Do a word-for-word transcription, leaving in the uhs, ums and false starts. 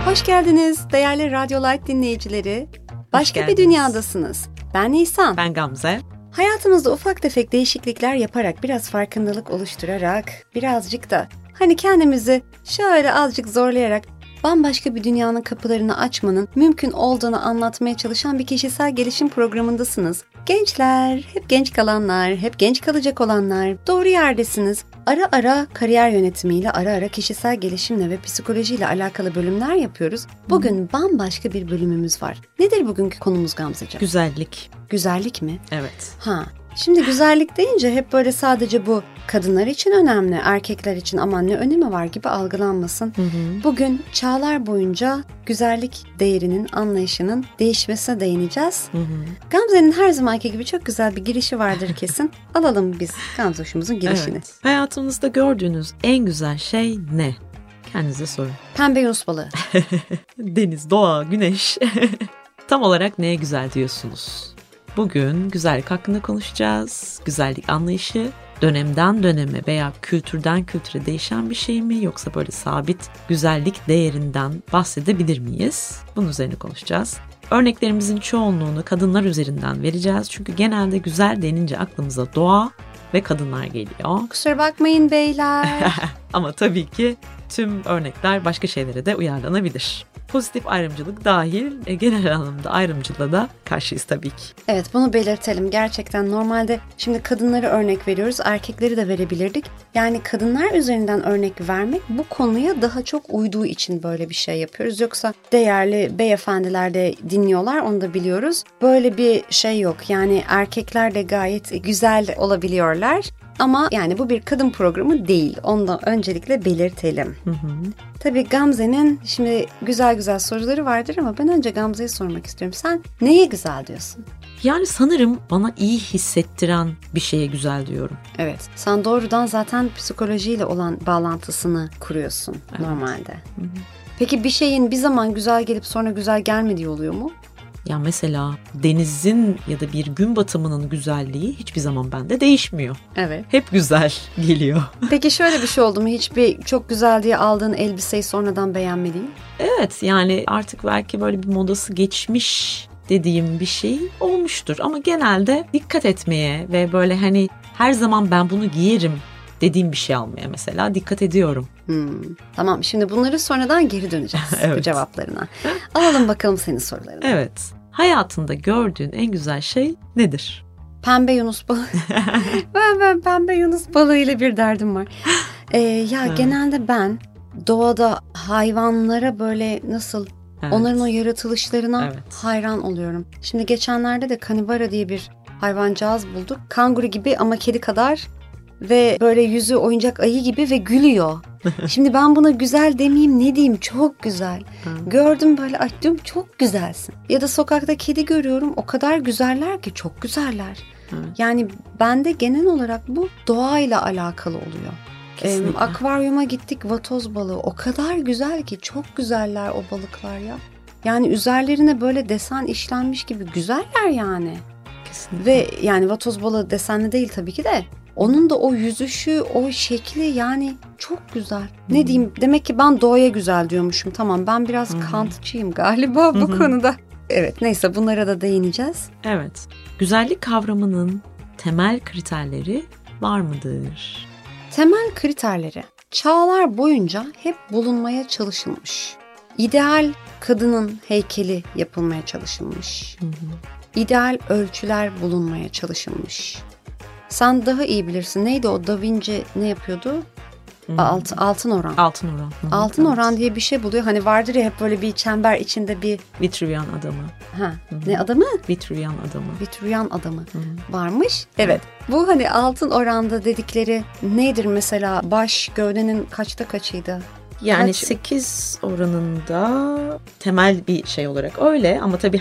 Hoş geldiniz değerli Radyo Light dinleyicileri. Başka bir dünyadasınız. Ben Nisan. Ben Gamze. Hayatımızda ufak tefek değişiklikler yaparak, biraz farkındalık oluşturarak, birazcık da hani kendimizi şöyle azıcık zorlayarak bambaşka bir dünyanın kapılarını açmanın mümkün olduğunu anlatmaya çalışan bir kişisel gelişim programındasınız. Gençler, hep genç kalanlar, hep genç kalacak olanlar, doğru yerdesiniz. Ara ara kariyer yönetimiyle, ara ara kişisel gelişimle ve psikolojiyle alakalı bölümler yapıyoruz. Bugün hmm. bambaşka bir bölümümüz var. Nedir bugünkü konumuz Gamzeciğim? Güzellik. Güzellik mi? Evet. Ha. Şimdi güzellik deyince hep böyle sadece bu kadınlar için önemli, erkekler için aman ne önemi var gibi algılanmasın. Hı hı. Bugün çağlar boyunca güzellik değerinin, anlayışının değişmesine değineceğiz. Hı hı. Gamze'nin her zamanki gibi çok güzel bir girişi vardır kesin. Alalım biz Gamzoş'umuzun girişini. Evet. Hayatınızda gördüğünüz en güzel şey ne? Kendinize sorun. Pembe yunus balığı. Deniz, doğa, güneş. Tam olarak neye güzel diyorsunuz? Bugün güzellik hakkında konuşacağız. Güzellik anlayışı dönemden döneme veya kültürden kültüre değişen bir şey mi, yoksa böyle sabit güzellik değerinden bahsedebilir miyiz? Bunun üzerine konuşacağız. Örneklerimizin çoğunluğunu kadınlar üzerinden vereceğiz. Çünkü genelde güzel denince aklımıza doğa ve kadınlar geliyor. Kusura bakmayın beyler. Ama tabii ki tüm örnekler başka şeylere de uyarlanabilir. Pozitif ayrımcılık dahil e, genel anlamda ayrımcılığa da karşıyız tabii ki. Evet, bunu belirtelim. Gerçekten normalde şimdi kadınları örnek veriyoruz, erkekleri de verebilirdik. Yani kadınlar üzerinden örnek vermek bu konuya daha çok uyduğu için böyle bir şey yapıyoruz. Yoksa değerli beyefendiler de dinliyorlar, onu da biliyoruz. Böyle bir şey yok. Yani erkekler de gayet güzel olabiliyorlar. Ama yani bu bir kadın programı değil. Onu da öncelikle belirtelim. Hı hı. Tabii Gamze'nin şimdi güzel güzel soruları vardır ama ben önce Gamze'ye sormak istiyorum. Sen neye güzel diyorsun? Yani sanırım bana iyi hissettiren bir şeye güzel diyorum. Evet. Sen doğrudan zaten psikolojiyle olan bağlantısını kuruyorsun evet. Normalde. Hı hı. Peki bir şeyin bir zaman güzel gelip sonra güzel gelmediği oluyor mu? Ya mesela denizin ya da bir gün batımının güzelliği hiçbir zaman bende değişmiyor. Evet. Hep güzel geliyor. Peki şöyle bir şey oldu mu? Hiçbir çok güzel diye aldığın elbiseyi sonradan beğenmediğin? Evet, yani artık belki böyle bir modası geçmiş dediğim bir şey olmuştur. Ama genelde dikkat etmeye ve böyle hani her zaman ben bunu giyerim dediğim bir şey almaya mesela dikkat ediyorum. Hmm. Tamam, şimdi bunları sonradan geri döneceğiz evet. Bu cevaplarına. Alalım bakalım senin sorularını. Evet. Hayatında gördüğün en güzel şey nedir? Pembe yunus balığı. ben, ben pembe yunus balığı ile bir derdim var. Ee, ya evet. Genelde ben doğada hayvanlara böyle nasıl evet. Onların o yaratılışlarına evet. Hayran oluyorum. Şimdi geçenlerde de kanibara diye bir hayvancağız bulduk. Kanguru gibi ama kedi kadar. Ve böyle yüzü oyuncak ayı gibi ve gülüyor. Şimdi ben buna güzel demeyeyim ne diyeyim, çok güzel. Gördüm böyle ay diyorum çok güzelsin. Ya da sokakta kedi görüyorum, o kadar güzeller ki, çok güzeller. Hı. Yani bende genel olarak bu doğayla alakalı oluyor. Ee, akvaryuma gittik, vatoz balığı o kadar güzel ki, çok güzeller o balıklar ya. Yani üzerlerine böyle desen işlenmiş gibi güzeller yani. Kesinlikle. Ve yani vatoz balığı desenli değil tabii ki de. Onun da o yüzüşü, o şekli yani çok güzel. Ne hmm. diyeyim, demek ki ben doğaya güzel diyormuşum. Tamam, ben biraz hmm. Kantçıyım galiba bu hmm. konuda. Evet, neyse bunlara da değineceğiz. Evet. Güzellik kavramının temel kriterleri var mıdır? Temel kriterleri çağlar boyunca hep bulunmaya çalışılmış. İdeal kadının heykeli yapılmaya çalışılmış. Hmm. İdeal ölçüler bulunmaya çalışılmış. Sen daha iyi bilirsin. Neydi o Da Vinci ne yapıyordu? Hmm. Alt, altın oran. Altın oran. Hı-hı. Altın evet. Oran diye bir şey buluyor. Hani vardır ya hep böyle bir çember içinde bir... Vitruvian adamı. Ha. Hı-hı. Ne adamı? Vitruvian adamı. Vitruvian adamı. Hı-hı. Varmış. Evet. Bu hani altın oranda dedikleri nedir mesela? Baş gövdenin kaçta kaçıydı? Yani Kaç? sekiz oranında temel bir şey olarak öyle ama tabii